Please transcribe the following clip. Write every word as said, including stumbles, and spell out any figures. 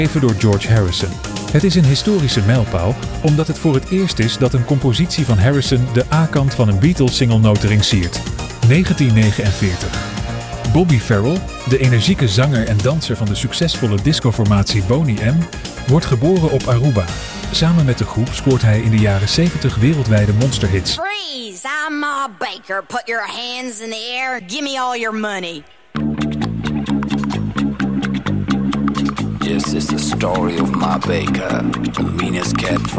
geschreven door George Harrison. Het is een historische mijlpaal omdat het voor het eerst is dat een compositie van Harrison de A-kant van een Beatles-single notering siert. negentien negenenveertig. Bobby Farrell, de energieke zanger en danser van de succesvolle discoformatie Boney M, wordt geboren op Aruba. Samen met de groep scoort hij in de jaren zeventig wereldwijde monsterhits. Freeze, I'm Ma Baker. Put your hands in the air. Give me all your money. This is the story of Ma Baker, the meanest cat from